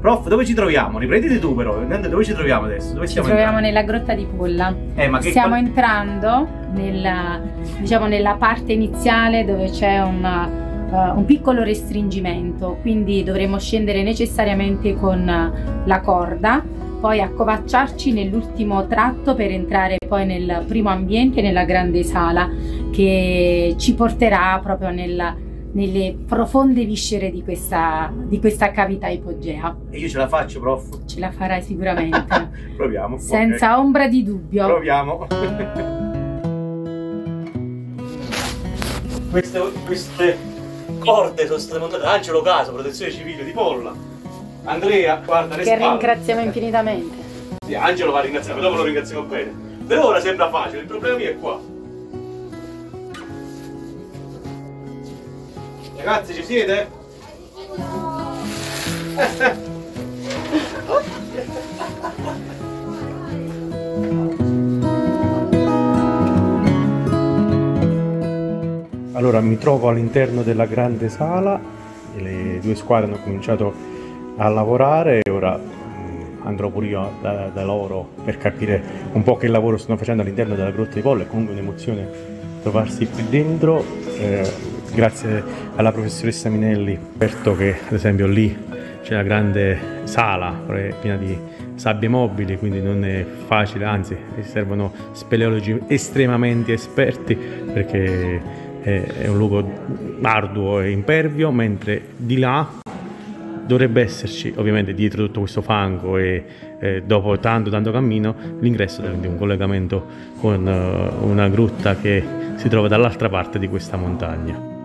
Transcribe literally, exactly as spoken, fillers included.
Prof, dove ci troviamo? Riprenditi tu però, dove ci troviamo adesso? Dove ci stiamo troviamo entrando? nella grotta di Polla. Eh, ma che Stiamo qual... entrando nella, diciamo, nella parte iniziale dove c'è un, uh, un piccolo restringimento, quindi dovremo scendere necessariamente con la corda, poi accovacciarci nell'ultimo tratto per entrare poi nel primo ambiente, nella grande sala, che ci porterà proprio nella nelle profonde viscere di questa, di questa cavità ipogea. E io ce la faccio, prof? Ce la farai sicuramente. Proviamo. Senza okay. ombra di dubbio. Proviamo. queste, queste corde sono state montate da Angelo Caso, Protezione Civile di Polla. Andrea, guarda le che spalle. Ringraziamo infinitamente. Sì, Angelo va ringraziato, dopo lo ringraziamo bene. Per ora sembra facile, il problema mio è qua. Ragazzi, ci siete? Allora, mi trovo all'interno della grande sala, le due squadre hanno cominciato a lavorare e ora andrò pure io da, da loro per capire un po' che lavoro stanno facendo all'interno della grotta di Polla. È comunque un'emozione trovarsi qui dentro. Eh, Grazie alla professoressa Minelli, certo che ad esempio lì c'è la grande sala piena di sabbie mobili, quindi non è facile, anzi servono speleologi estremamente esperti perché è un luogo arduo e impervio, mentre di là dovrebbe esserci, ovviamente dietro tutto questo fango e eh, dopo tanto tanto cammino, l'ingresso di un collegamento con uh, una grotta che si trova dall'altra parte di questa montagna.